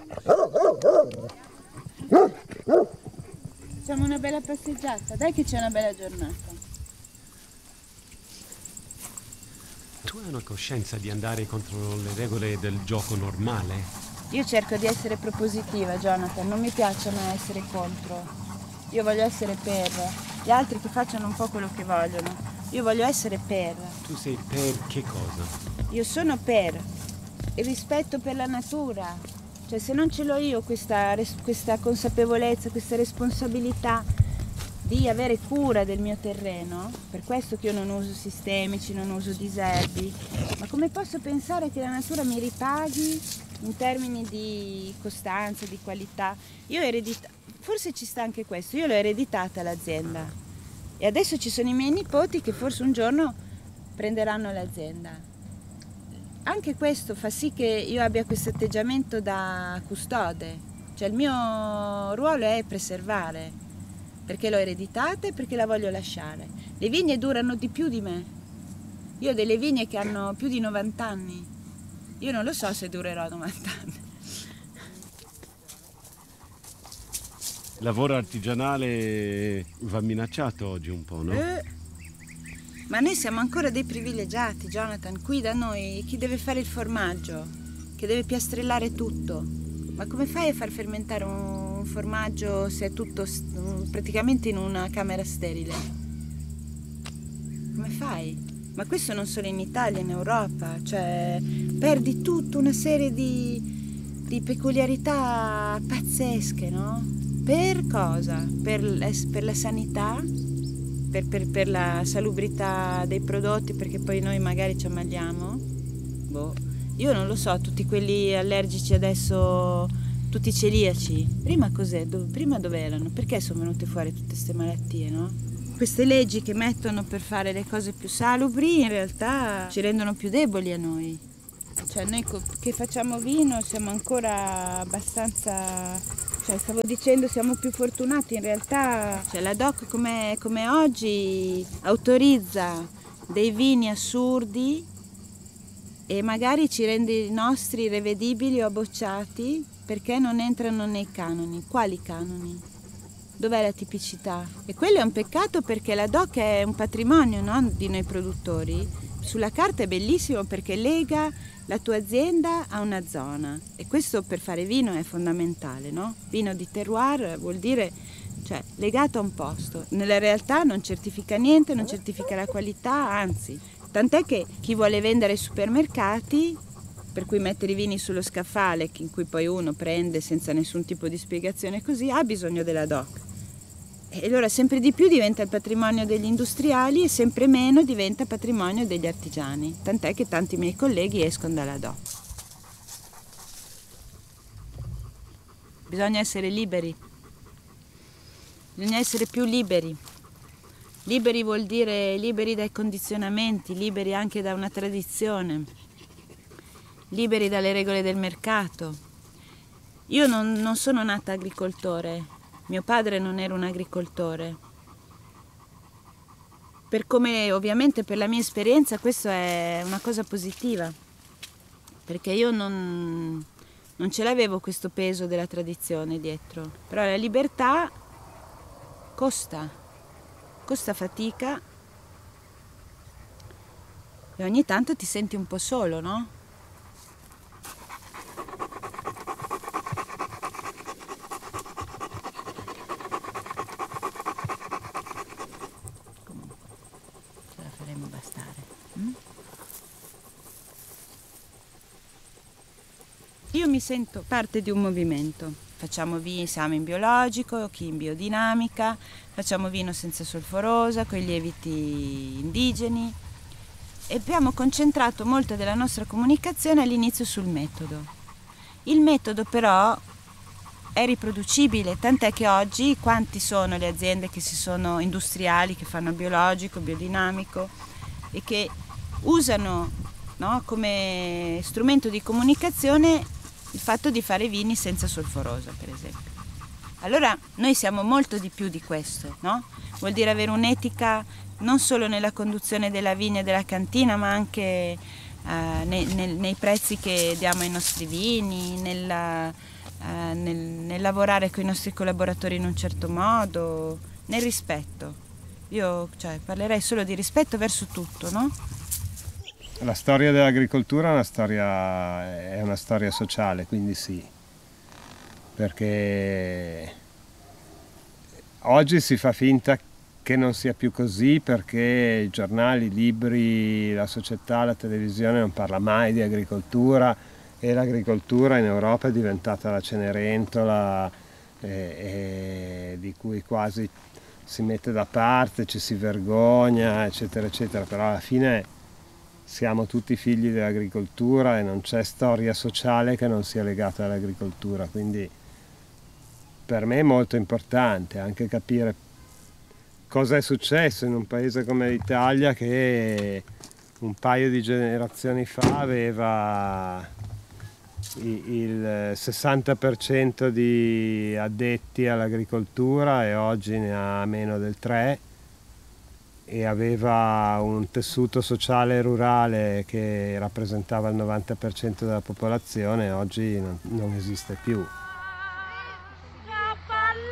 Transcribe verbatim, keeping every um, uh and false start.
Facciamo una bella passeggiata, dai che c'è una bella giornata. Tu hai una coscienza di andare contro le regole del gioco normale? Io cerco di essere propositiva, Jonathan, non mi piace mai essere contro. Io voglio essere per gli altri che facciano un po' quello che vogliono. Io voglio essere per. Tu sei per che cosa? Io sono per il rispetto per la natura. Cioè, se non ce l'ho io questa, questa consapevolezza, questa responsabilità di avere cura del mio terreno, per questo che io non uso sistemici, non uso diserbi, ma come posso pensare che la natura mi ripaghi in termini di costanza, di qualità? Io ho ereditato, forse ci sta anche questo, io l'ho ereditata l'azienda e adesso ci sono i miei nipoti che forse un giorno prenderanno l'azienda. Anche questo fa sì che io abbia questo atteggiamento da custode, cioè il mio ruolo è preservare, perché l'ho ereditata e perché la voglio lasciare. Le vigne durano di più di me. Io ho delle vigne che hanno più di novanta anni. Io non lo so se durerò novanta anni. Il lavoro artigianale va minacciato oggi un po', no? Eh, ma noi siamo ancora dei privilegiati, Jonathan. Qui da noi chi deve fare il formaggio, che deve piastrellare tutto. Ma come fai a far fermentare un formaggio se è tutto praticamente in una camera sterile? Come fai? Ma questo non solo in Italia, in Europa, cioè perdi tutta una serie di, di peculiarità pazzesche, no? Per cosa? Per, per la sanità? Per, per, per la salubrità dei prodotti, perché poi noi magari ci ammaliamo? Boh. Io non lo so, tutti quelli allergici adesso, tutti celiaci, prima cos'è? Do, prima dove erano? Perché sono venute fuori tutte queste malattie, no? Queste leggi che mettono per fare le cose più salubri in realtà ci rendono più deboli a noi. Cioè noi che facciamo vino siamo ancora abbastanza, cioè stavo dicendo siamo più fortunati in realtà. Cioè la D O C come, come oggi autorizza dei vini assurdi e magari ci rende i nostri irrevedibili o bocciati perché non entrano nei canoni. Quali canoni? Dov'è la tipicità? E quello è un peccato perché la D O C è un patrimonio, no? Di noi produttori. Sulla carta è bellissimo perché lega la tua azienda a una zona e questo per fare vino è fondamentale, no? Vino di terroir vuol dire, cioè, legato a un posto. Nella realtà non certifica niente, non certifica la qualità, anzi. Tant'è che chi vuole vendere ai supermercati, per cui mettere i vini sullo scaffale, in cui poi uno prende senza nessun tipo di spiegazione così, ha bisogno della D O C. E allora sempre di più diventa il patrimonio degli industriali e sempre meno diventa patrimonio degli artigiani. Tant'è che tanti miei colleghi escono dalla D O C. Bisogna essere liberi. Bisogna essere più liberi. Liberi vuol dire liberi dai condizionamenti, liberi anche da una tradizione, liberi dalle regole del mercato. Io non, non sono nata agricoltore, mio padre non era un agricoltore. Per come, ovviamente per la mia esperienza questo è una cosa positiva, perché io non, non ce l'avevo questo peso della tradizione dietro. Però la libertà costa. Costa fatica e ogni tanto ti senti un po' solo, no? Comunque, ce la faremo bastare. Mm? Io mi sento parte di un movimento. Facciamo vino, siamo in biologico, chi in biodinamica, facciamo vino senza solforosa, con i lieviti indigeni e abbiamo concentrato molto della nostra comunicazione all'inizio sul metodo. Il metodo però è riproducibile, tant'è che oggi quanti sono le aziende che si sono industriali, che fanno biologico, biodinamico e che usano, no, come strumento di comunicazione il fatto di fare vini senza solforosa, per esempio. Allora noi siamo molto di più di questo, no? Vuol dire avere un'etica non solo nella conduzione della vigna e della cantina, ma anche eh, nei, nei, nei prezzi che diamo ai nostri vini, nella, eh, nel, nel lavorare con i nostri collaboratori in un certo modo, nel rispetto. Io cioè, parlerei solo di rispetto verso tutto, no? La storia dell'agricoltura è una storia, è una storia sociale, quindi sì, perché oggi si fa finta che non sia più così, perché i giornali, i libri, la società, la televisione non parla mai di agricoltura, e l'agricoltura in Europa è diventata la Cenerentola e, e di cui quasi si mette da parte, ci si vergogna, eccetera, eccetera, però alla fine siamo tutti figli dell'agricoltura e non c'è storia sociale che non sia legata all'agricoltura, quindi per me è molto importante anche capire cosa è successo in un paese come l'Italia, che un paio di generazioni fa aveva il sessanta per cento di addetti all'agricoltura e oggi ne ha meno del tre per cento, e aveva un tessuto sociale rurale che rappresentava il novanta per cento della popolazione, oggi non, non esiste più.